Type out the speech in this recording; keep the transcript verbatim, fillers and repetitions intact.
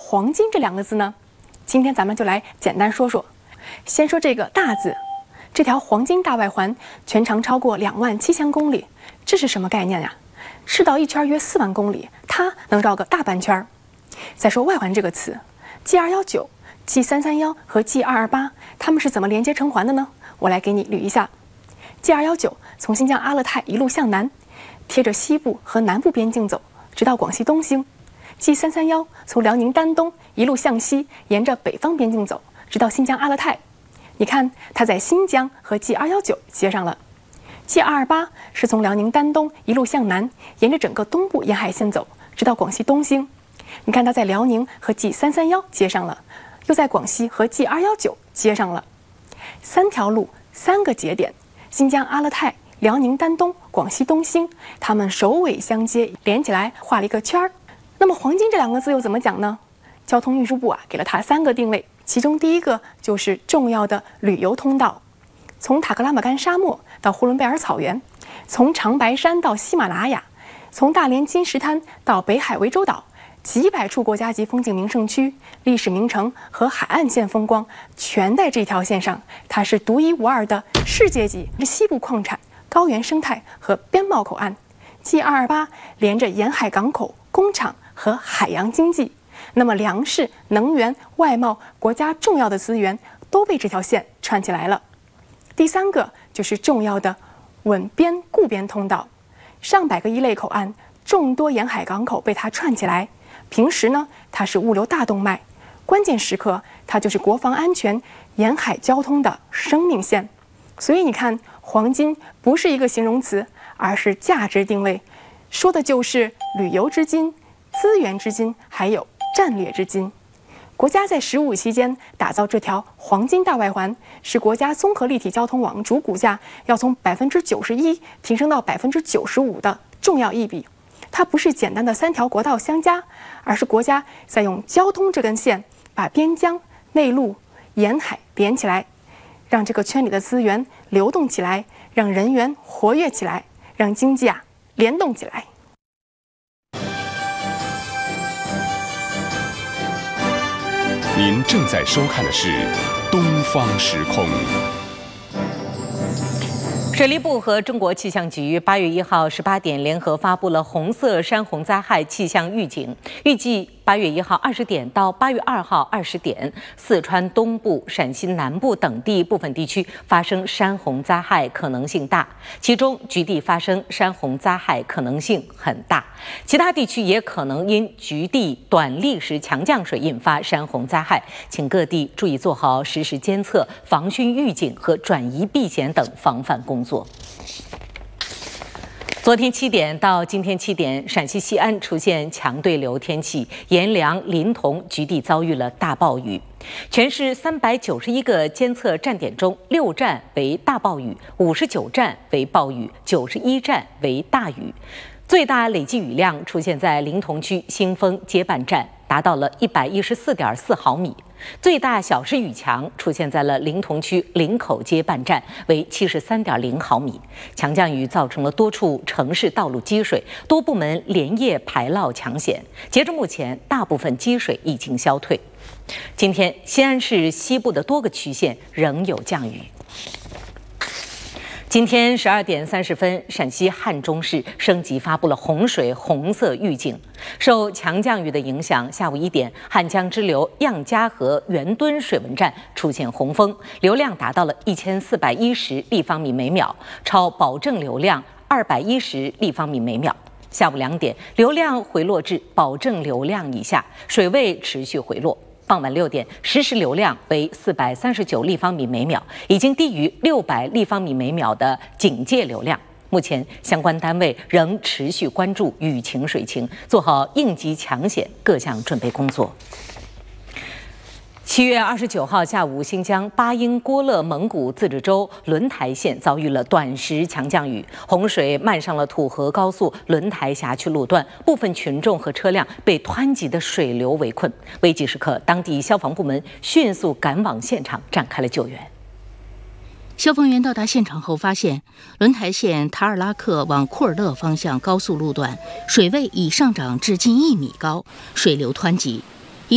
黄金这两个字呢？今天咱们就来简单说说。先说这个大字，这条黄金大外环全长超过两万七千公里，这是什么概念呀？赤道一圈约四万公里，它能绕个大半圈。再说外环这个词 ，G 二一九、G 三三一和 G 二二八，它们是怎么连接成环的呢？我来给你捋一下。G 二一九从新疆阿勒泰一路向南，贴着西部和南部边境走，直到广西东兴。G 三三一从辽宁丹东一路向西，沿着北方边境走，直到新疆阿勒泰。你看，它在新疆和 G 二一九接上了。G 二二八是从辽宁丹东一路向南，沿着整个东部沿海线走，直到广西东兴。你看，它在辽宁和 G 三三一接上了，又在广西和 G 二一九接上了。三条路，三个节点，新疆阿勒泰、辽宁丹东、广西东兴，它们首尾相接，连起来画了一个圈儿。那么黄金这两个字又怎么讲呢？交通运输部啊给了它三个定位，其中第一个就是重要的旅游通道，从塔克拉玛干沙漠到呼伦贝尔草原，从长白山到喜马拉雅，从大连金石滩到北海涠洲岛，几百处国家级风景名胜区、历史名城和海岸线风光全在这条线上，它是独一无二的世界级西部矿产、高原生态和边贸口岸。G 二二八连着沿海港口、工厂和海洋经济，那么粮食、能源、外贸，国家重要的资源都被这条线串起来了。第三个就是重要的稳边固边通道，上百个一类口岸，众多沿海港口被它串起来。平时呢，它是物流大动脉，关键时刻它就是国防安全、沿海交通的生命线。所以你看，黄金不是一个形容词，而是价值定位，说的就是旅游之金、资源之金，还有战略之金。国家在“十五”期间打造这条黄金大外环，是国家综合立体交通网主骨架要从百分之九十一提升到百分之九十五的重要一笔。它不是简单的三条国道相加，而是国家在用交通这根线把边疆、内陆、沿海连起来，让这个圈里的资源流动起来，让人员活跃起来，让经济啊联动起来。 您正在收看的是《东方时空》。 水利部和中国气象局八月一号十八点联合发布了红色山洪灾害气象预警，预计八月一号二十点到八月二号二十点，四川东部、陕西南部等地部分地区发生山洪灾害可能性大，其中局地发生山洪灾害可能性很大，其他地区也可能因局地短历时强降水引发山洪灾害，请各地注意做好实时监测、防汛预警和转移避险等防范工作。昨天七点到今天七点，陕西西安出现强对流天气，阎良、临潼局地遭遇了大暴雨。全市三百九十一个监测站点中，六站为大暴雨，五十九站为暴雨，九十一站为大雨。最大累计雨量出现在临潼区兴丰接办站，达到了一百一十四点四毫米。最大小时雨强出现在了临潼区林口接办站，为七十三点零毫米。强降雨造成了多处城市道路积水，多部门连夜排涝抢险。截至目前，大部分积水已经消退。今天，西安市西部的多个区县仍有降雨。今天十二点三十分，陕西汉中市升级发布了洪水红色预警。受强降雨的影响，下午一点，汉江支流漾家河袁墩水文站出现洪峰，流量达到了一千四百一十立方米每秒，超保证流量二百一十立方米每秒。下午两点，流量回落至保证流量以下，水位持续回落。傍晚六点，实时流量为四百三十九立方米每秒，已经低于六百立方米每秒的警戒流量。目前，相关单位仍持续关注雨情水情，做好应急抢险各项准备工作。七月二十九号下午，新疆巴音郭勒蒙古自治州轮台县遭遇了短时强降雨，洪水漫上了土河高速轮台辖区路段，部分群众和车辆被湍急的水流围困。危急时刻，当地消防部门迅速赶往现场，展开了救援。 消防员到达现场后发现，轮台县塔尔拉克往库尔勒方向高速路段水位已上涨至近一米高，水流湍急。